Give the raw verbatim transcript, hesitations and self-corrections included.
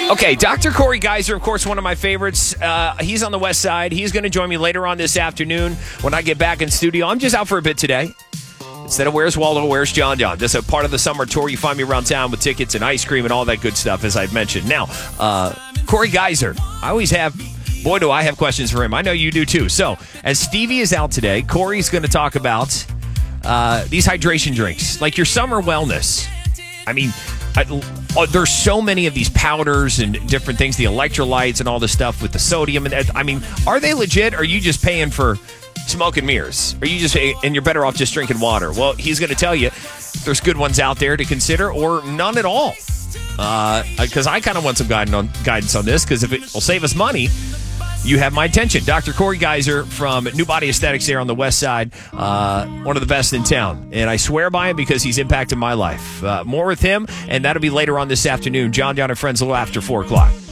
Okay, Doctor Corey Geiser, of course, one of my favorites. Uh, he's on the west side. He's going to join me later on this afternoon when I get back in studio. I'm just out for a bit today. Instead of Where's Waldo, Where's John John? This is a part of the summer tour. You find me around town with tickets and ice cream and all that good stuff, as I've mentioned. Now, uh, Corey Geiser, I always have, boy, do I have questions for him. I know you do too. So, as Stevie is out today, Corey's going to talk about uh, these hydration drinks, like your summer wellness. I mean, I, uh, there's so many of these powders and different things, the electrolytes and all this stuff with the sodium. And I mean, are they legit? Or are you just paying for smoke and mirrors? Are you just, and you're better off just drinking water? Well, he's going to tell you there's good ones out there to consider or none at all. Because uh, I kind of want some guidance on, guidance on this, because if it will save us money, you have my attention. Doctor Corey Geiser from New Body Aesthetics there on the west side. Uh, one of the best in town. And I swear by him because he's impacted my life. Uh, more with him, and that'll be later on this afternoon. John John and Friends a little after four o'clock.